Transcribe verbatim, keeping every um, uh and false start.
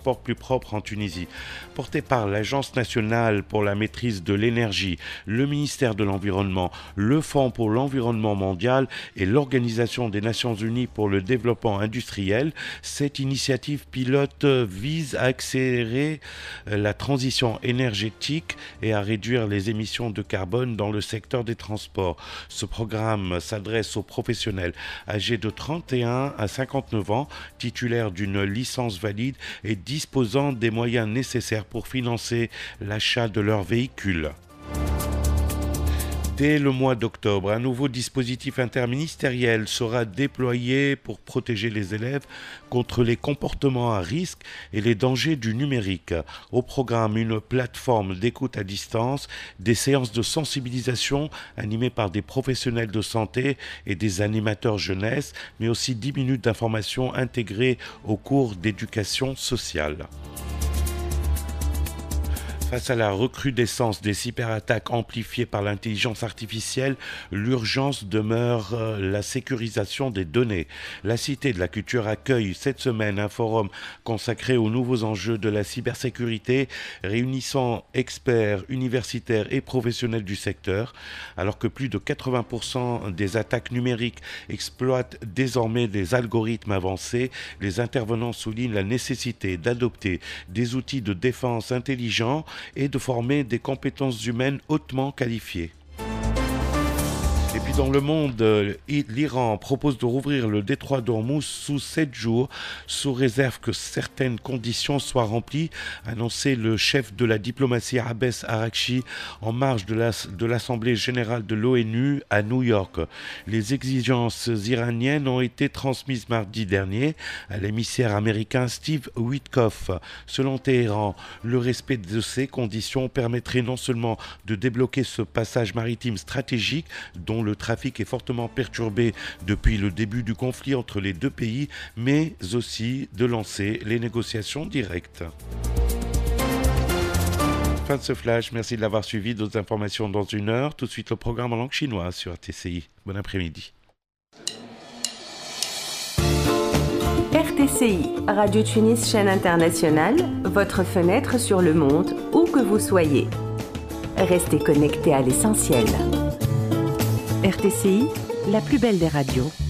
transports plus propres en Tunisie. Porté par l'Agence nationale pour la maîtrise de l'énergie, le ministère de l'Environnement, le Fonds pour l'environnement mondial et l'Organisation des Nations unies pour le développement industriel, cette initiative pilote vise à accélérer la transition énergétique et à réduire les émissions de carbone dans le secteur des transports. Ce programme s'adresse aux professionnels âgés de trente et un à cinquante-neuf ans, titulaires d'une licence valide et disposant des moyens nécessaires pour financer l'achat de leur véhicule. Dès le mois d'octobre, un nouveau dispositif interministériel sera déployé pour protéger les élèves contre les comportements à risque et les dangers du numérique. Au programme, une plateforme d'écoute à distance, des séances de sensibilisation animées par des professionnels de santé et des animateurs jeunesse, mais aussi dix minutes d'information intégrées au cours d'éducation sociale. Face à la recrudescence des cyberattaques amplifiées par l'intelligence artificielle, l'urgence demeure la sécurisation des données. La Cité de la Culture accueille cette semaine un forum consacré aux nouveaux enjeux de la cybersécurité, réunissant experts, universitaires et professionnels du secteur. Alors que plus de quatre-vingts pour cent des attaques numériques exploitent désormais des algorithmes avancés, les intervenants soulignent la nécessité d'adopter des outils de défense intelligents et de former des compétences humaines hautement qualifiées. Et puis dans le monde, l'Iran propose de rouvrir le détroit d'Ormuz sous sept jours, sous réserve que certaines conditions soient remplies, a annoncé le chef de la diplomatie Abbas Araghchi en marge de, la, de l'Assemblée générale de l'ONU à New York. Les exigences iraniennes ont été transmises mardi dernier à l'émissaire américain Steve Witkoff. Selon Téhéran, le respect de ces conditions permettrait non seulement de débloquer ce passage maritime stratégique dont le trafic est fortement perturbé depuis le début du conflit entre les deux pays, mais aussi de lancer les négociations directes. Fin de ce flash, merci de l'avoir suivi. D'autres informations dans une heure. Tout de suite le programme en langue chinoise sur R T C I. Bon après-midi. R T C I, Radio Tunis, chaîne internationale, votre fenêtre sur le monde, où que vous soyez. Restez connectés à l'essentiel. R T C I, la plus belle des radios.